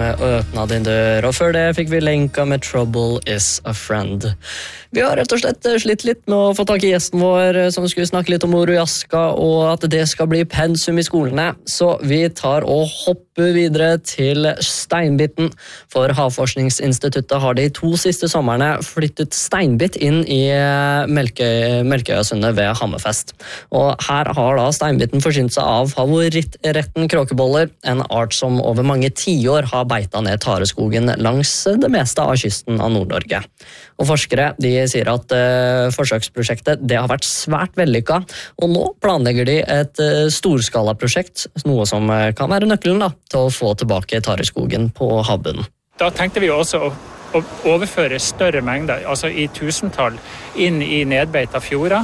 med Öppna din dør, og før det fikk vi Lenka med Trouble is a Friend. Vi har rett og slett slitt litt med å få tak i gjesten vår, som skulle snakke litt om Orojaska, og at det skal bli pensum i skolene, så vi tar og hopper videre til steinbiten. For Havforskningsinstituttet har de 2 siste sommerne flyttet steinbit inn i Melkøyasundet ved Hammerfest. Og her har da steinbiten forsynt seg av favorittretten kråkeboller, en art som over mange tiår har beita ned tareskogen langs det meste av kysten av Nord-Norge. Og forskere de sier at forsøksprosjektet det har vært svært vellykket, og nå planlegger de et storskalaprosjekt, noe som kan være nøkkelen da, til å få tilbake tareskogen på havbunnen. Da tenkte vi også å overføre større mengder, altså i tusentall, inn i nedbeita fjorder,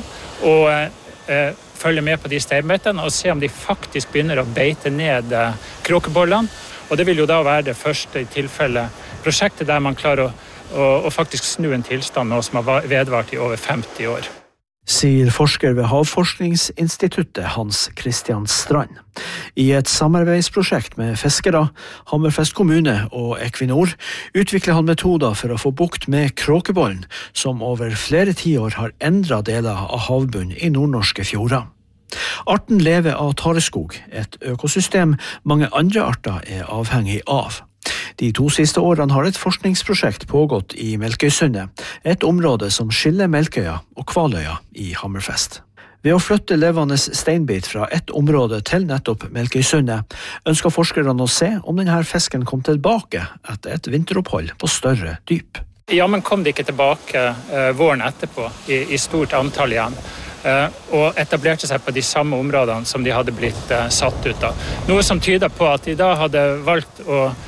og følge med på de steinbeitene og se om de faktisk begynner å beite ned kråkebollene. Og det vil jo da være det første i tilfelle prosjektet der man klarer å faktisk snu en tilstand nå som har vedvart i over 50 år. Sier forsker ved Havforskningsinstituttet Hans Christian Strand. I et samarbeidsprosjekt med fiskere, Hammerfest kommune og Equinor utvikler han metoder for å få bukt med kråkebollen, som over flere tiår har endret deler av havbunnen i nordnorske fjorder. Arten lever av tareskog, et økosystem mange andre arter er avhengig av. De 2 siste årene har et forskningsprosjekt pågått i Melkøysundet, et område som skiller Melkøya og Kvaløya i Hammerfest. Ved å flytte levende steinbit fra et område til nettopp Melkøysundet, ønsker forskerne å se om denne fisken kom tilbake etter et vinteropphold på større dyp. Ja, men kom de ikke tilbake våren etterpå i stort antall igjen, og etablerte seg på de samme områdene som de hadde blitt satt ut av. Noe som tyder på at de da hadde valgt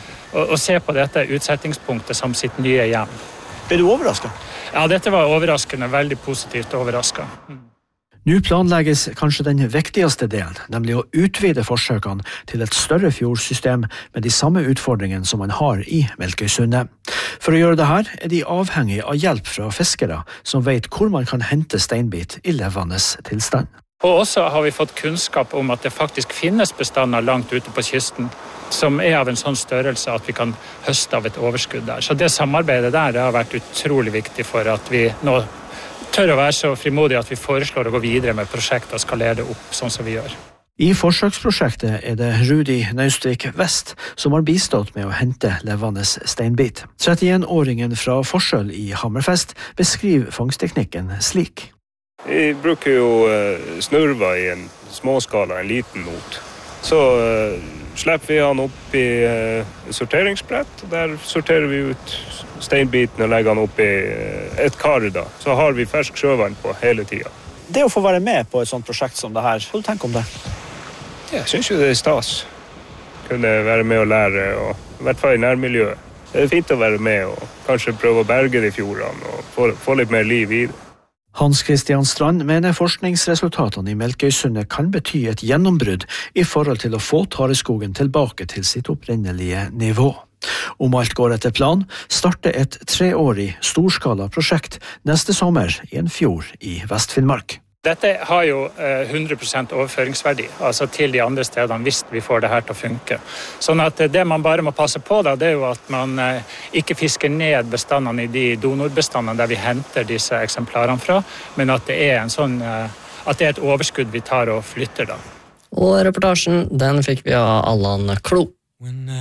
å se på dette utsettingspunktet som sitt nye hjem. Ble du overrasket? Ja, dette var overraskende, veldig positivt overrasket. Nå planlegges kanskje den viktigste delen, nemlig å utvide forsøkene til et større fjordsystem med de samme utfordringene som man har i Melkøysundet. For å gjøre det her er de avhengig av hjelp fra fiskere som vet hvor man kan hente steinbit i levende tilstand. Og også har vi fått kunnskap om at det faktisk finnes bestander langt ute på kysten, som er av en sånn størrelse at vi kan høste av et overskudd der. Så det samarbeidet der har vært utrolig viktig for at vi nå tør å være så frimodige at vi foreslår å gå videre med prosjektet og skalere det opp sånn som vi gjør. I forsøksprosjektet er det Rudi Naustvik Vest som har bistått med å hente levende steinbit. 31-åringen fra Forsøl i Hammerfest beskriver fangstteknikken slik. Vi bruker jo snurva i en småskala, en liten not. Så slipper vi han opp i sorteringsbrett. Der sorterer vi ut steinbiten og legger han opp i et kar da. Så har vi fersk sjøvann på hele tiden. Det å få være med på et sånt prosjekt som det her, hva du tenker om det? Jeg synes jo det er stas. Kunne være med og lære, og i hvert fall i nærmiljøet. Det er fint å være med og kanskje prøve å berge de fjordene og få litt mer liv i det. Hans Christian Strand mener forskningsresultatene i Melkøysundet kan bety et gjennombrudd i forhold til å få tareskogen tilbake til sitt opprinnelige nivå. Om alt går etter plan, starter et 3-årig storskala prosjekt neste sommer i en fjord i Vest-Finnmark. Dette har jo 100% overføringsverdi, altså til de andre stedene hvis vi får det her til å funke. Sånn at det man bare må passe på da, det er jo at man ikke fisker ned bestandene i de donorbestandene der vi henter disse eksemplarene fra, men at det er at det er et overskudd vi tar og flytter da. Og reportasjen, den fikk vi av Allan Klo.